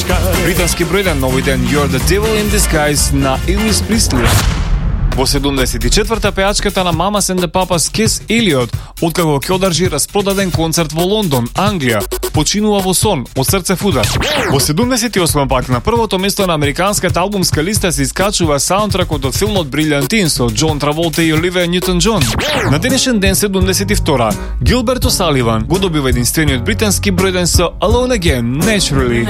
Британски број 1 нови ден You're the Devil in Disguise на Елвис Пресли. Во 74-та пејачката на Mamas and the Papas Kiss Елиот, откако ќе одржи распродаден концерт во Лондон, Англија, починува во сон од срцев удар. Во 78 пак на првото место на американската албумска листа се искачува саундтракот од филмот Брилјантин со Џон Траволта и Оливија Њутон-Џон. На денешен ден 72 Гилберт О'Саливан го добива единствениот британски број 1 со Alone Again, Naturally.